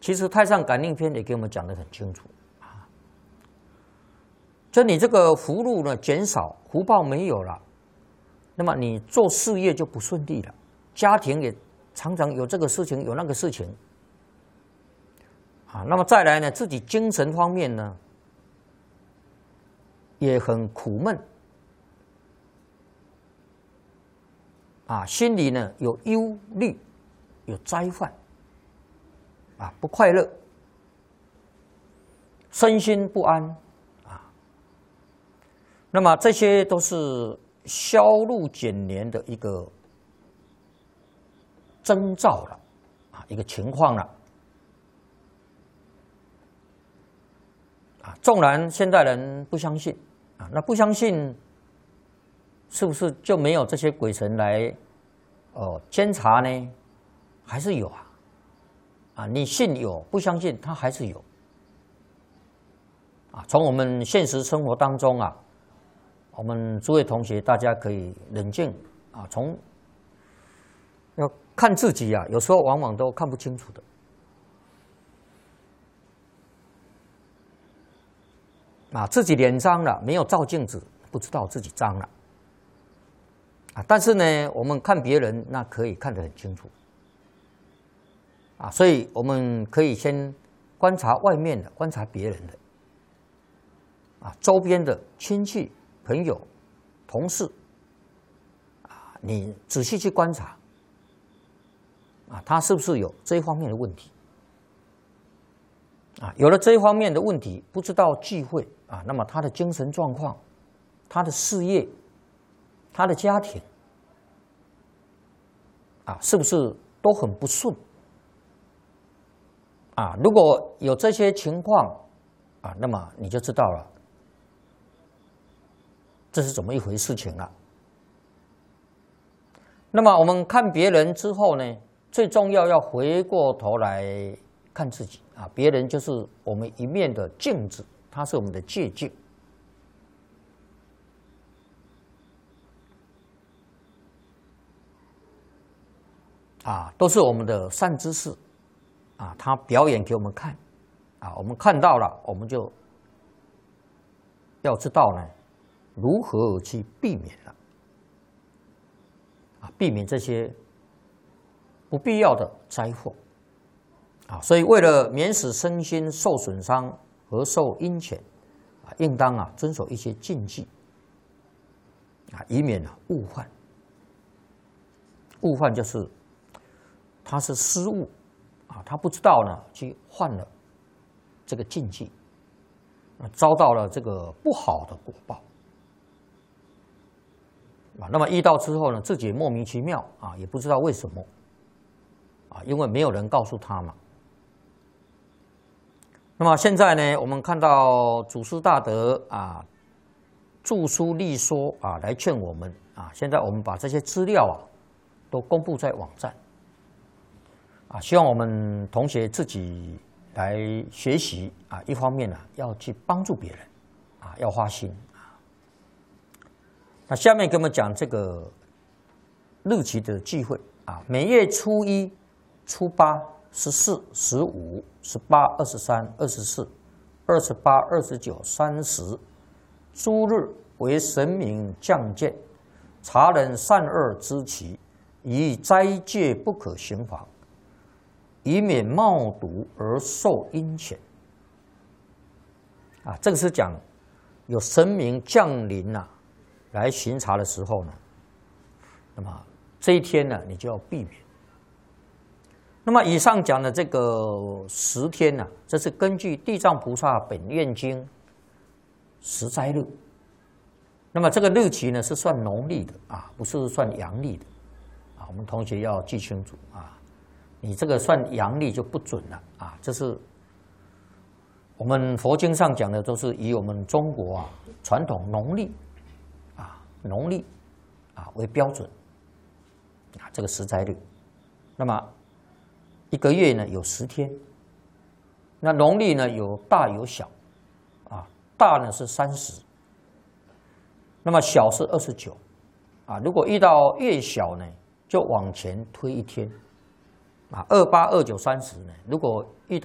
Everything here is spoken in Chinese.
其实《太上感应篇》也给我们讲得很清楚啊，就你这个福禄呢减少，福报没有了，那么你做事业就不顺利了，家庭也常常有这个事情有那个事情啊。那么再来呢，自己精神方面呢也很苦闷啊，心里呢有忧虑，有灾患啊，不快乐，身心不安啊。那么这些都是消禄减年的一个征兆了啊，一个情况了啊。纵然现代人不相信啊，那不相信是不是就没有这些鬼神来监察呢？还是有啊。啊，你信有，不相信它还是有啊。从我们现实生活当中啊，我们诸位同学大家可以冷静啊，从要看自己啊，有时候往往都看不清楚的啊，自己脸脏了，没有照镜子，不知道自己脏了啊。但是呢，我们看别人那可以看得很清楚。啊，所以我们可以先观察外面的，观察别人的，啊，周边的亲戚、朋友、同事，啊，你仔细去观察，啊，他是不是有这一方面的问题？啊，有了这一方面的问题，不知道忌讳啊，那么他的精神状况、他的事业、他的家庭，啊，是不是都很不顺？啊，如果有这些情况，啊，那么你就知道了，这是怎么一回事情了。那么我们看别人之后呢，最重要要回过头来看自己啊，别人就是我们一面的镜子，它是我们的借镜。啊，都是我们的善知识。啊，他表演给我们看，啊，我们看到了，我们就要知道呢，如何去避免了，啊，避免这些不必要的灾祸，啊，所以为了免使身心受损伤和受阴险，啊，应当啊遵守一些禁忌，啊，以免误犯。误犯就是他是失误。啊，他不知道呢，去犯了这个禁忌，遭到了这个不好的果报啊。那么遇到之后呢，自己也莫名其妙啊，也不知道为什么啊，因为没有人告诉他嘛。那么现在呢，我们看到祖师大德啊，著书立说啊，来劝我们啊。现在我们把这些资料啊，都公布在网站。啊，希望我们同学自己来学习啊，一方面呢要去帮助别人，啊，要花心啊。那下面给我们讲这个日期的忌讳啊，每月初一、初八、14、15、18、23、24、28、29、30诸日为神明降鉴，察人善恶之期，以斋戒不可行妨。以免冒毒而受阴险啊，这个是讲有神明降临啊，来巡查的时候呢，那么这一天呢，你就要避免。那么以上讲的这个10天呢，这是根据《地藏菩萨本愿经》10斋日。那么这个日期呢是算农历的啊，不是算阳历的啊，我们同学要记清楚啊。你这个算阳历就不准了啊！这是我们佛经上讲的，都是以我们中国啊传统农历啊为标准啊。这个10斋日，那么一个月呢有10天，那农历呢有大有小啊，大呢是30，那么小是29啊。如果遇到越小呢，就往前推1天。啊，28、29、30呢？如果遇到